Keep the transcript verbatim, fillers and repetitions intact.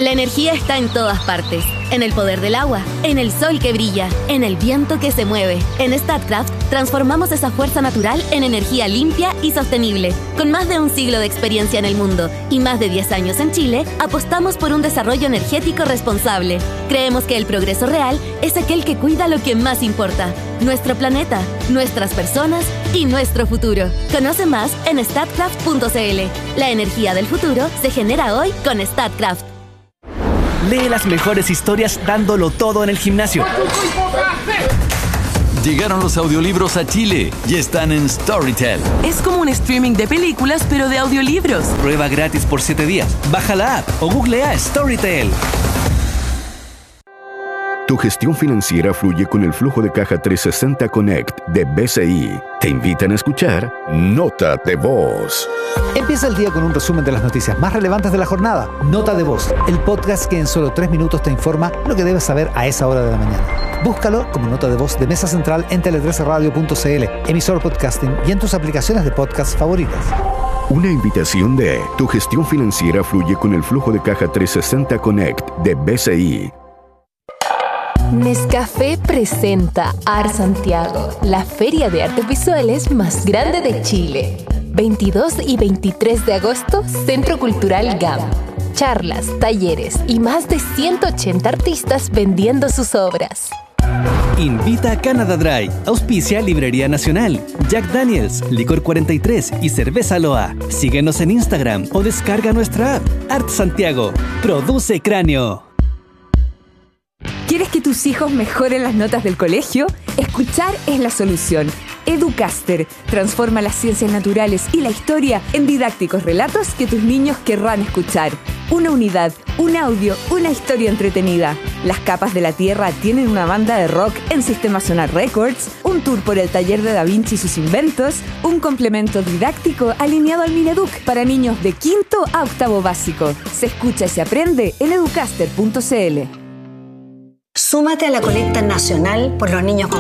La energía está en todas partes. En el poder del agua, en el sol que brilla, en el viento que se mueve. En Statkraft transformamos esa fuerza natural en energía limpia y sostenible. Con más de un siglo de experiencia en el mundo y más de diez años en Chile, apostamos por un desarrollo energético responsable. Creemos que el progreso real es aquel que cuida lo que más importa: nuestro planeta, nuestras personas y nuestro futuro. Conoce más en statkraft punto c l. La energía del futuro se genera hoy con Statkraft. Lee las mejores historias dándolo todo en el gimnasio. Llegaron los audiolibros a Chile y están en Storytel. Es como un streaming de películas, pero de audiolibros. Prueba gratis por siete días. Baja la app o googlea Storytel. Tu gestión financiera fluye con el flujo de caja trescientos sesenta Connect de B C I. Te invitan a escuchar Nota de Voz. Empieza el día con un resumen de las noticias más relevantes de la jornada. Nota de Voz, el podcast que en solo tres minutos te informa lo que debes saber a esa hora de la mañana. Búscalo como Nota de Voz de Mesa Central en tele trece radio punto c l, emisor podcasting y en tus aplicaciones de podcast favoritas. Una invitación de Tu gestión financiera fluye con el flujo de caja trescientos sesenta Connect de B C I. Nescafé presenta Art Santiago, la feria de artes visuales más grande de Chile. veintidós y veintitrés de agosto, Centro Cultural G A M. Charlas, talleres y más de ciento ochenta artistas vendiendo sus obras. Invita a Canada Dry, auspicia Librería Nacional, Jack Daniels, Licor cuarenta y tres y Cerveza Loa. Síguenos en Instagram o descarga nuestra app. Art Santiago, produce Cráneo. ¿Quieres que tus hijos mejoren las notas del colegio? Escuchar es la solución. Educaster transforma las ciencias naturales y la historia en didácticos relatos que tus niños querrán escuchar. Una unidad, un audio, una historia entretenida. Las capas de la Tierra tienen una banda de rock en Sistema Sonar Records, un tour por el taller de Da Vinci y sus inventos, un complemento didáctico alineado al Mineduc para niños de quinto a octavo básico. Se escucha y se aprende en educaster punto c l. Súmate a la colecta nacional por los niños con